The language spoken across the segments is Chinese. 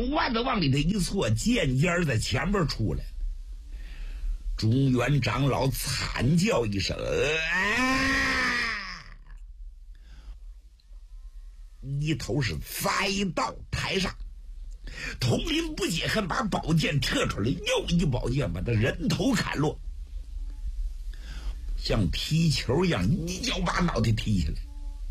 腕子往里头一错，剑尖在前边出来了。中原长老惨叫一声，一头是栽到台上。统领不解恨，把宝剑撤出来，又一宝剑把他人头砍落，像踢球一样一脚把脑袋踢下来。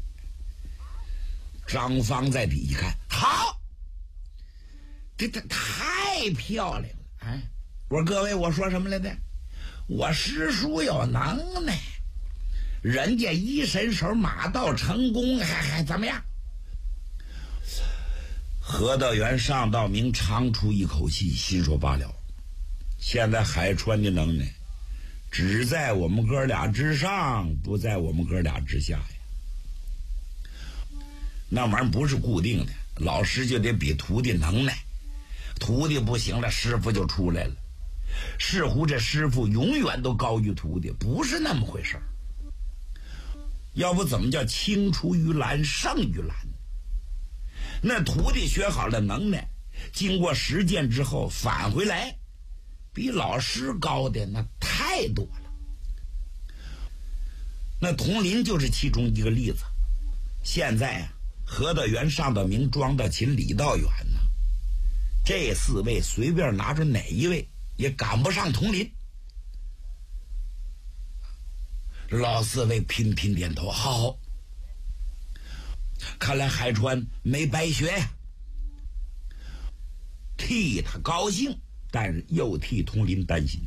张芳在底下看，好，这太漂亮了！哎，我说各位，我说什么来着？我师叔有能耐，人家一伸手马到成功，还怎么样？何道元、尚道明长出一口气，心说罢了，现在海川的能耐只在我们哥俩之上，不在我们哥俩之下呀。那玩意儿不是固定的，老师就得比徒弟能耐，徒弟不行了，师傅就出来了。似乎这师傅永远都高于徒弟，不是那么回事儿。要不怎么叫青出于蓝胜于蓝？那徒弟学好了能耐，经过实践之后返回来，比老师高的那太多了。那童林就是其中一个例子。现在啊，何道元、尚道明、庄道勤、李道远呢，这四位随便拿出哪一位也赶不上童林。老四位频频点头，好，看来海川没白学呀，替他高兴，但是又替童林担心，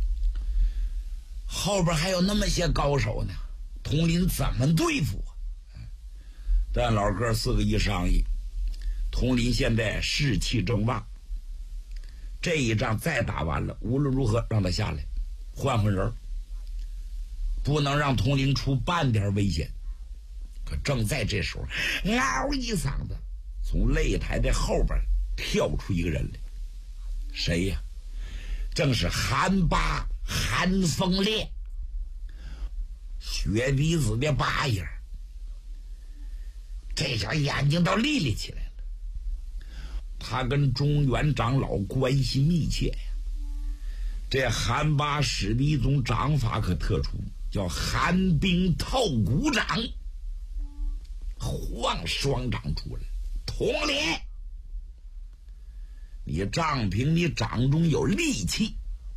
后边还有那么些高手呢，童林怎么对付啊？但老哥四个一商议，童林现在士气正旺，这一仗再打完了，无论如何让他下来换换人，不能让童林出半点危险。可正在这时候，嗷一嗓子，从擂台的后边跳出一个人来。谁呀？正是韩八韩风烈，雪滴子的八爷。这小眼睛都立立起来了。他跟中原长老关系密切呀。这韩八使的一种掌法可特殊，叫寒冰透骨掌。晃双掌出来，童林，你仗凭你掌中有力气，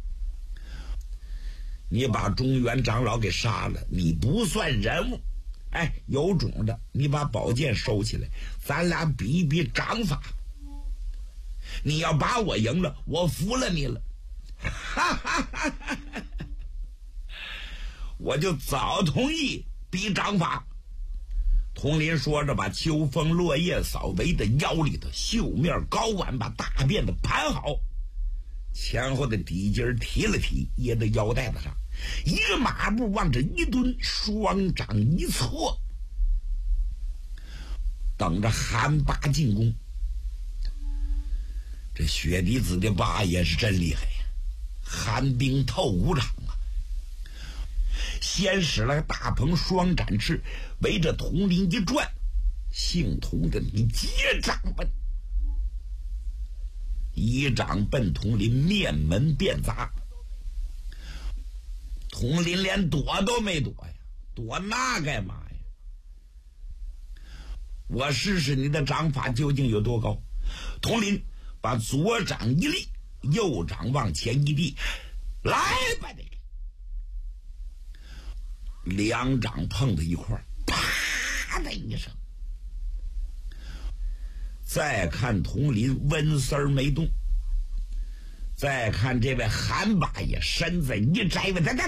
你把中原长老给杀了，你不算人物。哎，有种的，你把宝剑收起来，咱俩比一比掌法。你要把我赢了，我服了你了。哈哈哈哈！我就早同意比掌法。童林说着，把秋风落叶扫围的腰里头，袖面高挽，把大辫子盘好，前后的底襟提了提，掖到腰带子上，一个马步往这一蹲，双掌一错，等着韩八进攻。这雪滴子的八也是真厉害呀，寒冰透骨掌啊！先使了大鹏双展翅，围着童林一转，姓童的你接掌吧，一掌奔童林面门便砸。童林连躲都没躲呀，躲那干嘛呀？我试试你的掌法究竟有多高。童林把左掌一立，右掌往前一递，来吧你！两掌碰在一块儿，啪的一声。再看童林温丝儿没动，再看这位韩八爷身子一摘，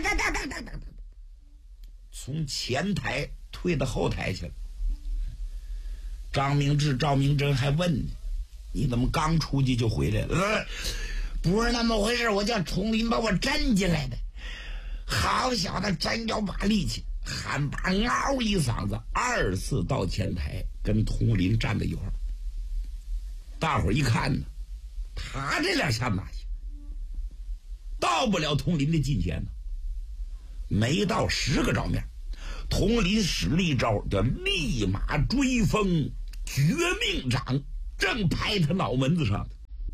从前台退到后台去了。张明志、赵明珍还问呢，你怎么刚出去就回来了？不是那么回事，我叫童林把我震进来的。好小子，真有把力气！韩八嗷一嗓子，二次到前台跟童林站在一块儿。大伙儿一看呢，他这两下哪行？到不了童林的近前呢。没到10个照面，童林使了一招叫立马追风绝命掌，正拍他脑门子上的。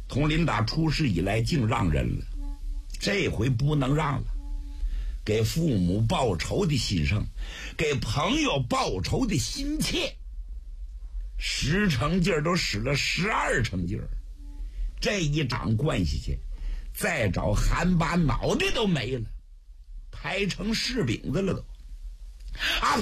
佟林打出事以来竟让人了，这回不能让了。给父母报仇的心生，给朋友报仇的心切，10成劲儿都使了12成劲儿。这一掌灌下去，再找韩把脑袋都没了，拍成柿饼子了都。啊！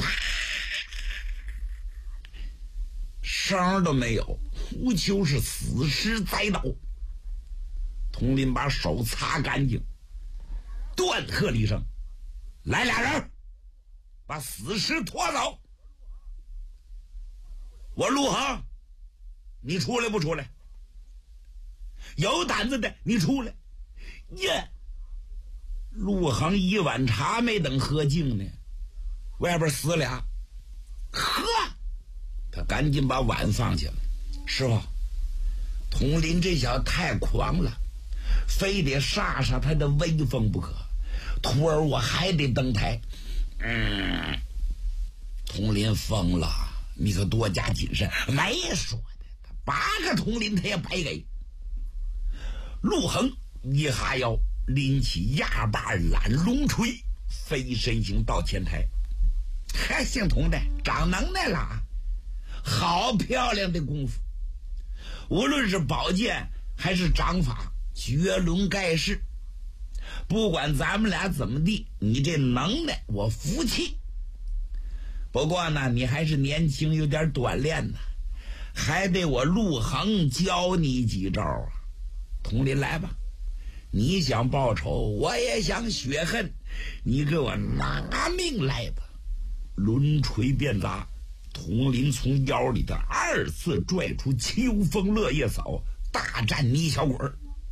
声都没有，呼求是死尸栽倒。佟林把手擦干净，断喝了一声：“来俩人，把死尸拖走！”我陆恒，你出来不出来？有胆子的你出来！耶！陆恒一碗茶没等喝净呢，外边死俩。喝！他赶紧把碗放下了。师傅，佟林这小子太狂了，非得杀杀他的威风不可。徒儿我还得登台。佟林疯了，你可多加谨慎。没说的，他8个佟林他也白给。陆恒一哈腰，拎起压把揽龙锤，飞身形到前台。还姓佟的长能耐了，好漂亮的功夫，无论是宝剑还是掌法，绝伦盖世。不管咱们俩怎么地，你这能耐我服气。不过呢，你还是年轻，有点短练呢，还得我陆恒教你几招啊。佟林，来吧，你想报仇，我也想雪恨，你给我拿命来吧！抡锤便砸，佟林从腰里的2次拽出秋风落叶扫，大战泥小鬼。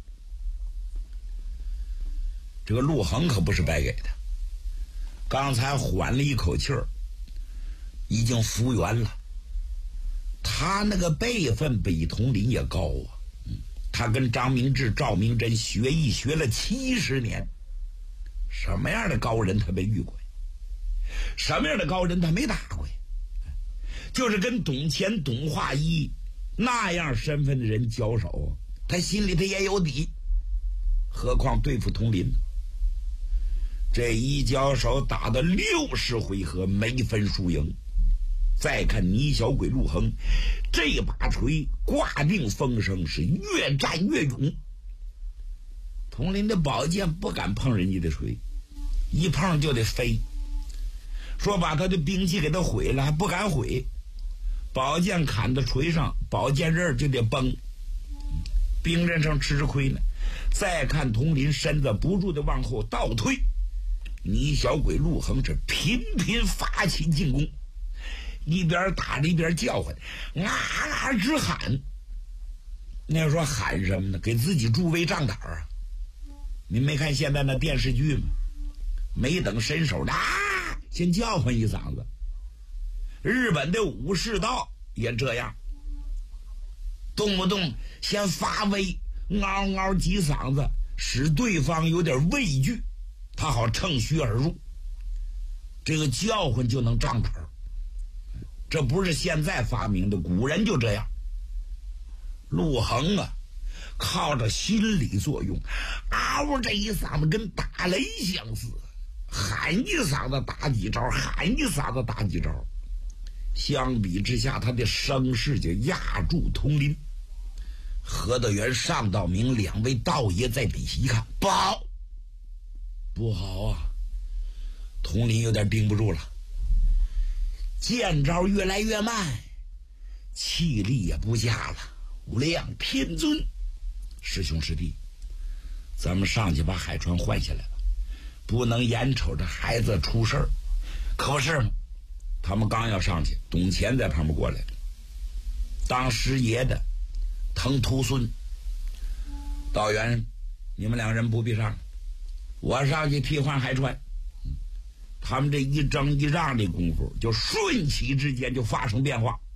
这个陆恒可不是白给的，刚才缓了一口气儿，已经复原了。他那个辈分比佟林也高啊，他跟张明志、赵明珍学艺学了70年，什么样的高人他没遇过，什么样的高人他没打过，就是跟董乾、董化一那样身份的人交手，他心里他也有底，何况对付佟林。这一交手打到60回合，没分输赢。再看泥小鬼陆恒，这把锤挂定风声，是越战越勇。佟林的宝剑不敢碰人家的锤，一碰就得飞，说把他的兵器给他毁了还不敢毁，宝剑砍到锤上，宝剑刃就得崩，兵刃上吃亏呢。再看佟林身子不住的往后倒退，泥小鬼陆恒这频频发起进攻，一边打着一边叫唤，啊直喊。那说喊什么呢？给自己助威壮胆啊！您没看现在那电视剧吗？没等伸手先叫唤一嗓子。日本的武士道也这样，动不动先发威，嗷嗷几嗓子，使对方有点畏惧，他好乘虚而入。这个叫唤就能壮胆儿，这不是现在发明的，古人就这样。陆恒啊，靠着心理作用，嗷这一嗓子跟打雷相似，喊一嗓子打几招，喊一嗓子打几招。相比之下，他的声势就压住佟林。何德元、尚道明2位道爷在底下一看，不好，不好啊！佟林有点盯不住了，剑招越来越慢，气力也不佳了。无量天尊，师兄师弟，咱们上去把海川换下来吧，不能眼瞅着孩子出事儿。可不是吗？他们刚要上去，董乾在旁边过来了，当师爷的疼徒孙。道元，你们2人不必上，我上去替换海川。他们这一争一让的功夫，就瞬息之间就发生变化。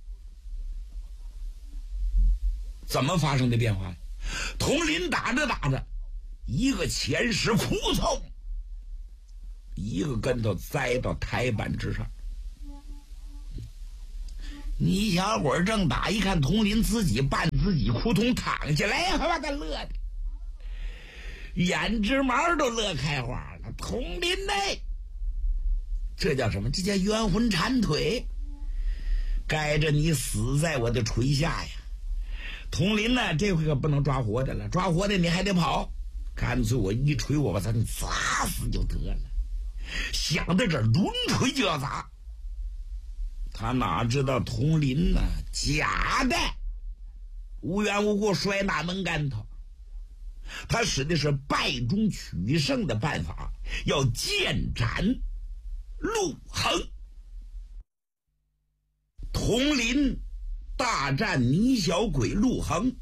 怎么发生的变化？佟林打着打着，一个前石扑通，一个跟头栽到台板之上。 倪小鬼正打，一看佟林自己扮自己裤筒躺下来，把他乐的眼直毛都乐开花了。佟林呢，这叫什么？这叫冤魂缠腿，该着你死在我的麾下呀！佟林呢，这回可不能抓活的了，抓活的你还得跑，干脆我一锤，我把他砸死就得了。想到这，抡锤就要砸。他哪知道佟林呢，假的，无缘无故摔哪门干头。他使的是败中取胜的办法，要剑斩陆衡。佟林大战倪小鬼陆衡，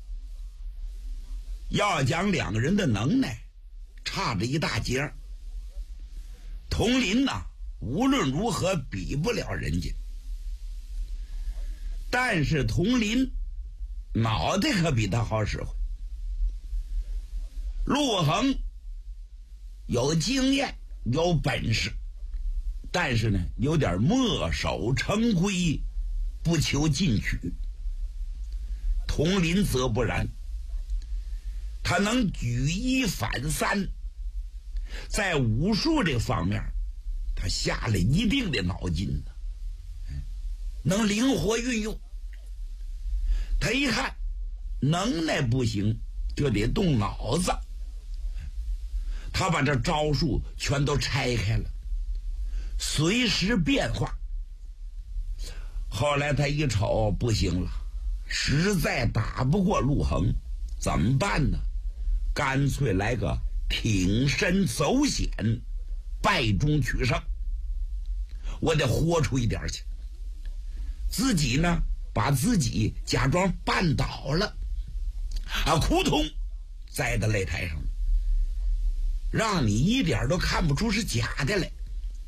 要讲两个人的能耐，差着一大截。佟林呐，无论如何比不了人家，但是佟林脑袋可比他好使唤。陆衡有经验有本事，但是呢有点墨守成规，不求进取。佟林则不然，他能举一反三，在武术这方面他下了一定的脑筋呢，能灵活运用。他一看能耐不行，就得动脑子。他把这招数全都拆开了，随时变化。后来他一瞅不行了，实在打不过陆衡，怎么办呢？干脆来个挺身走险，败中取胜。我得豁出一点去，自己呢把自己假装绊倒了，扑通栽在擂台上，让你一点都看不出是假的来。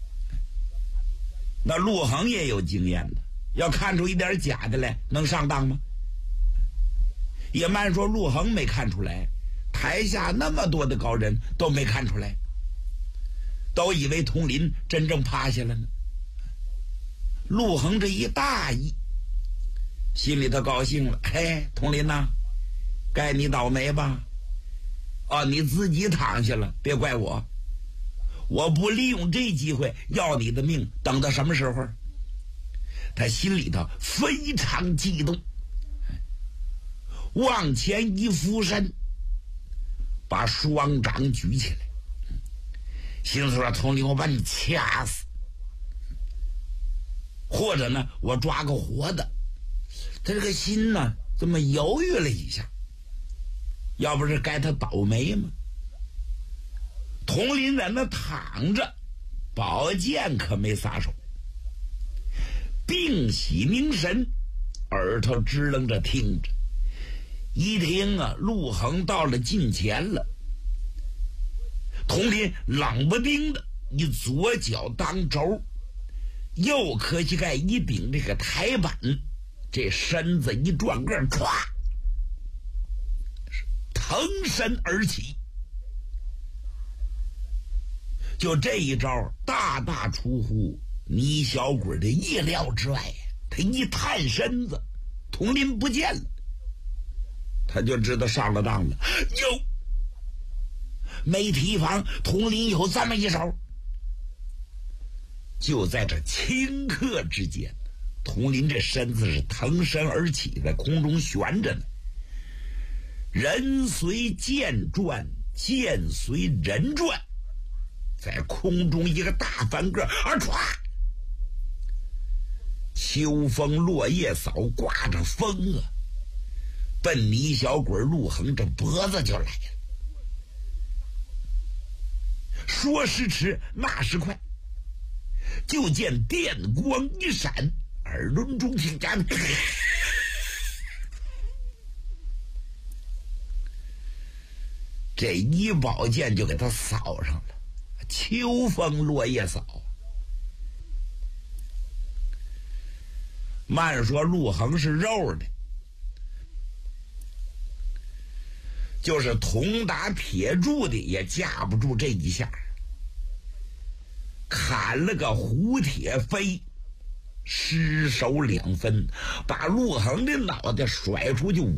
那陆衡也有经验的，要看出一点假的来，能上当吗？也慢说陆衡没看出来，台下那么多的高人都没看出来，都以为佟林真正趴下了呢。陆衡这一大意，心里头高兴了，嘿，佟林呐，该你倒霉吧。你自己躺下了，别怪我，我不利用这机会要你的命，等到什么时候？他心里头非常激动，往前一俯身，把双掌举起来，心思说：佟林，我把你掐死，或者呢，我抓个活的。他这个心呢，这么犹豫了一下，要不是该他倒霉吗？佟林在那躺着，宝剑可没撒手，屏息凝神，耳朵支棱着听着。一听陆衡到了近前了，佟林冷不丁的以左脚当轴，右磕膝盖一顶这个台板，这身子一转个，唰，腾身而起。就这一招大大出乎倪小鬼的意料之外，他一探身子，佟林不见了，他就知道上了当了。哟，没提防佟林有这么一手。就在这顷刻之间，佟林这身子是腾身而起，在空中悬着呢。人随剑转，剑随人转，在空中一个大翻个，歘！秋风落叶扫，刮着风奔倪小鬼陆衡这脖子就来了。说时迟，那时快，就见电光一闪，耳轮中听见这一宝剑就给他扫上了。秋风落叶扫，慢说陆衡是肉的，就是铜打铁铸的也架不住这一下，砍了个胡铁飞， 失手两分，把陆恒的脑袋甩出去